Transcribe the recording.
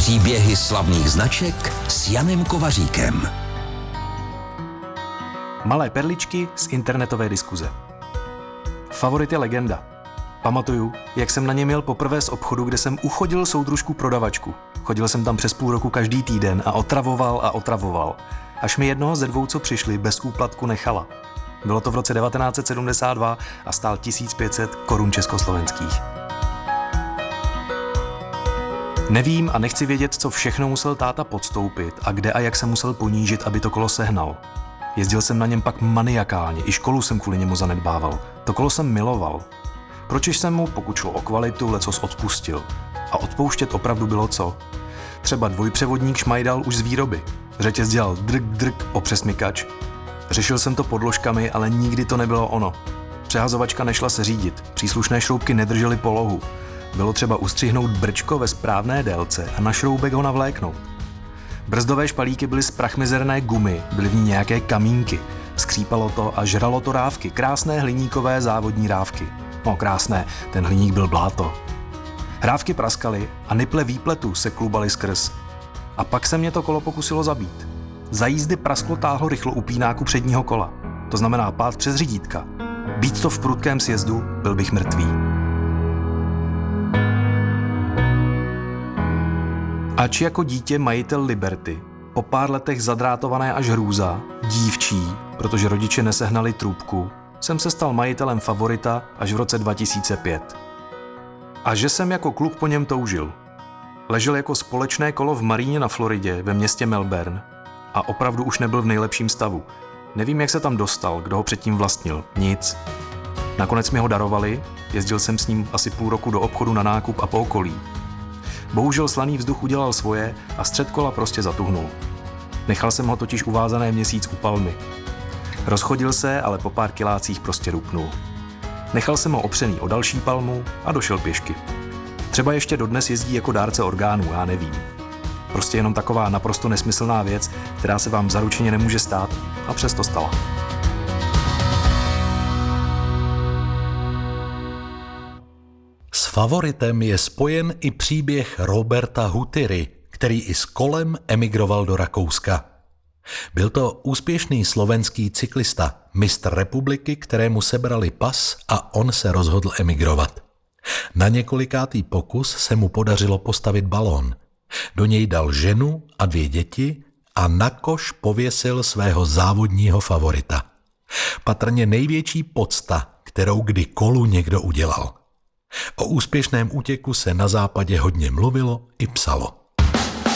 Příběhy slavných značek s Janem Kovaříkem. Malé perličky z internetové diskuze. Favorit je legenda. Pamatuju, jak jsem na něm jel poprvé z obchodu, kde jsem uchodil soudružku prodavačku. Chodil jsem tam přes půl roku každý týden a otravoval. Až mi jednoho ze dvou, co přišli, bez úplatku nechala. Bylo to v roce 1972 a stál 1500 korun československých. Nevím a nechci vědět, co všechno musel táta podstoupit a kde a jak se musel ponížit, aby to kolo sehnal. Jezdil jsem na něm pak maniakálně, i školu jsem kvůli němu zanedbával. To kolo jsem miloval. Pročež jsem mu, pokud šlo o kvalitu, lecos odpustil. A odpouštět opravdu bylo co? Třeba dvojpřevodník šmajdal už z výroby. Řetěz dělal drk o přesmykač. Řešil jsem to podložkami, ale nikdy to nebylo ono. Přehazovačka nešla se řídit, příslušné šroubky nedržely polohu. Bylo třeba ustřihnout brčko ve správné délce a na šroubek ho navléknout. Brzdové špalíky byly z prachmizerné gumy, byly v ní nějaké kamínky. Skřípalo to a žralo to rávky, krásné hliníkové závodní rávky. No krásné, ten hliník byl bláto. Rávky praskaly a niple výpletu se klubaly skrz. A pak se mě to kolo pokusilo zabít. Za jízdy prasklo táhlo rychlo upínáku předního kola. To znamená pád přes řídítka. Být to v prudkém sjezdu, byl bych mrtvý. Ač jako dítě majitel Liberty, po pár letech zadrátované až hrůza, dívčí, protože rodiče nesehnali trůbku, jsem se stal majitelem Favorita až v roce 2005. A že jsem jako kluk po něm toužil. Ležel jako společné kolo v Maríně na Floridě ve městě Melbourne a opravdu už nebyl v nejlepším stavu. Nevím, jak se tam dostal, kdo ho předtím vlastnil. Nic. Nakonec mi ho darovali, jezdil jsem s ním asi půl roku do obchodu na nákup a po okolí. Bohužel slaný vzduch udělal svoje a střed kola prostě zatuhnul. Nechal jsem ho totiž uvázané měsíc u palmy. Rozchodil se, ale po pár kilácích prostě rupnul. Nechal jsem ho opřený o další palmu a došel pěšky. Třeba ještě dodnes jezdí jako dárce orgánů, já nevím. Prostě jenom taková naprosto nesmyslná věc, která se vám zaručeně nemůže stát a přesto stala. S Favoritem je spojen i příběh Roberta Huttiry, který i s kolem emigroval do Rakouska. Byl to úspěšný slovenský cyklista, mistr republiky, kterému sebrali pas a on se rozhodl emigrovat. Na několikátý pokus se mu podařilo postavit balón. Do něj dal ženu a 2 děti a na koš pověsil svého závodního favorita. Patrně největší pocta, kterou kdy kolu někdo udělal. O úspěšném útěku se na západě hodně mluvilo i psalo.